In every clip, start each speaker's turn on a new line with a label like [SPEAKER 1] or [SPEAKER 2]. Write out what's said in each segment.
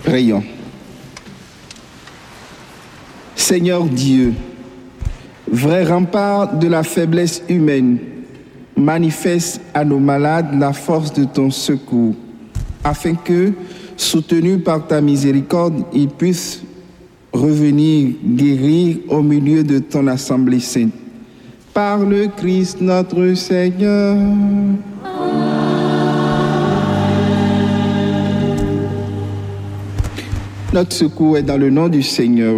[SPEAKER 1] Prions. Seigneur Dieu, vrai rempart de la faiblesse humaine, manifeste à nos malades la force de ton secours, afin que, soutenus par ta miséricorde, ils puissent revenir guérir au milieu de ton assemblée sainte. Par le Christ notre Seigneur. Notre secours est dans le nom du Seigneur.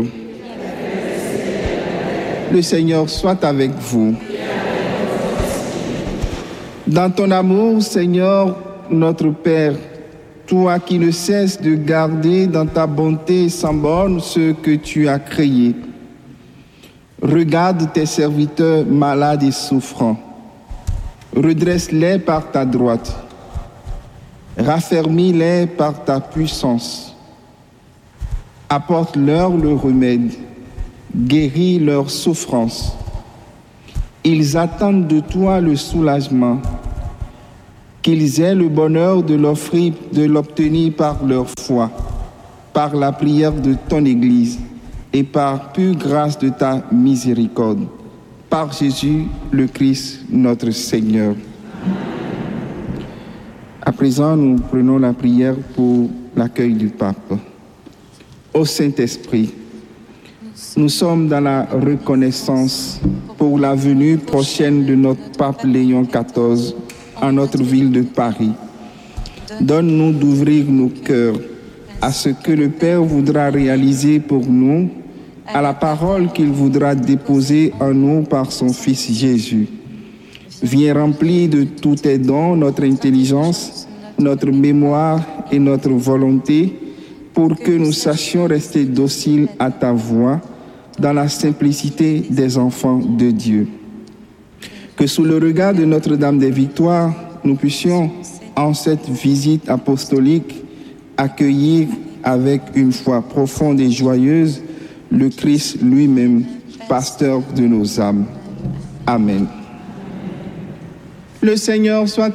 [SPEAKER 1] Le Seigneur soit avec vous. Dans ton amour, Seigneur, notre Père, toi qui ne cesses de garder dans ta bonté sans borne ce que tu as créé, regarde tes serviteurs malades et souffrants. Redresse-les par ta droite. Raffermis-les par ta puissance. Apporte-leur le remède. Guéris leurs souffrances. Ils attendent de toi le soulagement. Qu'ils aient le bonheur de l'obtenir par leur foi, par la prière de ton Église et par pure grâce de ta miséricorde. Par Jésus le Christ, notre Seigneur. À présent, nous prenons la prière pour l'accueil du pape. Ô Saint-Esprit, nous sommes dans la reconnaissance pour la venue prochaine de notre pape Léon XIV en notre ville de Paris. Donne-nous d'ouvrir nos cœurs à ce que le Père voudra réaliser pour nous, à la parole qu'il voudra déposer en nous par son Fils Jésus. Viens remplir de tous tes dons notre intelligence, notre mémoire et notre volonté pour que nous sachions rester dociles à ta voix dans la simplicité des enfants de Dieu. Que sous le regard de Notre-Dame des Victoires, nous puissions, en cette visite apostolique, accueillir avec une foi profonde et joyeuse le Christ lui-même, pasteur de nos âmes. Amen. Le Seigneur soit